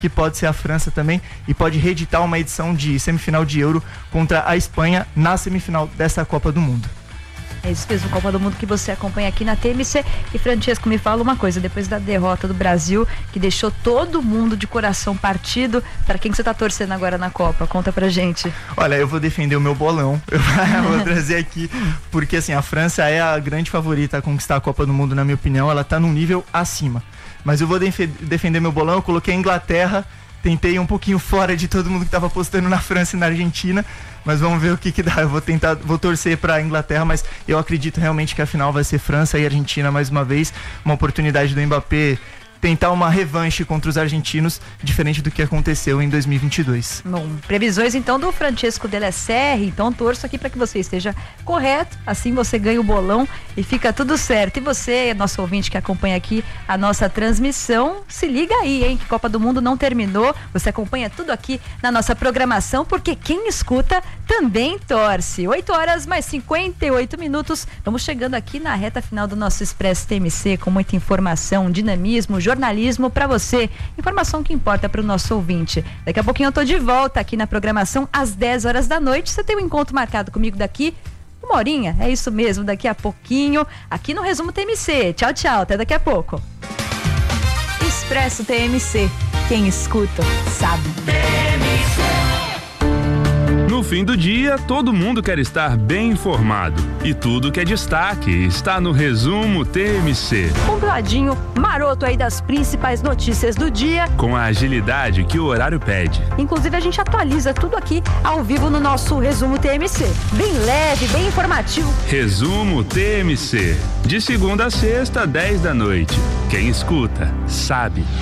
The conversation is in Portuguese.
que pode ser a França também e pode reeditar uma edição de semifinal de Euro contra a Espanha na semifinal dessa Copa do Mundo. É isso mesmo, Copa do Mundo que você acompanha aqui na TMC. E Francesco, me fala uma coisa, depois da derrota do Brasil, que deixou todo mundo de coração partido, para quem que você tá torcendo agora na Copa? Conta pra gente. Olha, eu vou defender o meu bolão, eu vou trazer aqui, porque assim, a França é a grande favorita a conquistar a Copa do Mundo, na minha opinião, ela tá num nível acima. Mas eu vou defender meu bolão, eu coloquei a Inglaterra, tentei um pouquinho fora de todo mundo que estava apostando na França e na Argentina, mas vamos ver o que dá. Eu vou torcer para a Inglaterra, mas eu acredito realmente que a final vai ser França e Argentina mais uma vez, uma oportunidade do Mbappé tentar uma revanche contra os argentinos, diferente do que aconteceu em 2022. Bom, previsões então do Francesco Della Serre, então torço aqui para que você esteja correto, assim você ganha o bolão e fica tudo certo. E você, nosso ouvinte que acompanha aqui a nossa transmissão, se liga aí, hein, que Copa do Mundo não terminou, você acompanha tudo aqui na nossa programação, porque quem escuta também torce. 8h mais 58 minutos, vamos chegando aqui na reta final do nosso Expresso TMC, com muita informação, dinamismo, jornalismo para você, informação que importa para o nosso ouvinte. Daqui a pouquinho eu tô de volta aqui na programação às 10 horas da noite. Você tem um encontro marcado comigo daqui uma horinha, é isso mesmo, daqui a pouquinho, aqui no Resumo TMC. Tchau, tchau, até daqui a pouco. Expresso TMC, quem escuta sabe. No fim do dia, todo mundo quer estar bem informado. E tudo que é destaque está no Resumo TMC. Um ladinho maroto aí das principais notícias do dia. Com a agilidade que o horário pede. Inclusive, a gente atualiza tudo aqui ao vivo no nosso Resumo TMC. Bem leve, bem informativo. Resumo TMC. De segunda a sexta, 10 da noite. Quem escuta, sabe.